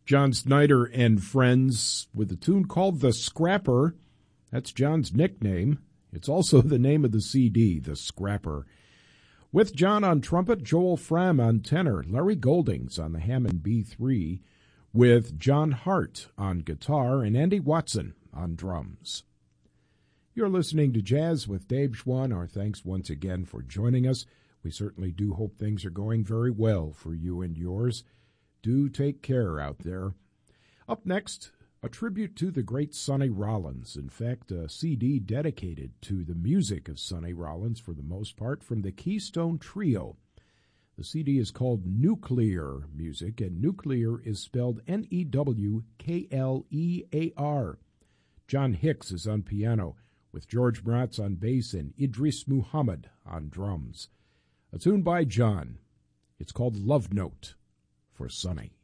John Snyder and Friends with a tune called The Scrapper. That's John's nickname. It's also the name of the CD, The Scrapper. With John on trumpet, Joel Fram on tenor, Larry Goldings on the Hammond B3, with John Hart on guitar and Andy Watson on drums. You're listening to Jazz with Dave Schwann. Our thanks once again for joining us. We certainly do hope things are going very well for you and yours. Do take care out there. Up next, a tribute to the great Sonny Rollins. In fact, a CD dedicated to the music of Sonny Rollins for the most part from the Keystone Trio. The CD is called Nuclear Music, and Nuclear is spelled N-E-W-K-L-E-A-R. John Hicks is on piano, with George Mratz on bass and Idris Muhammad on drums. A tune by John. It's called Love Note for Sonny.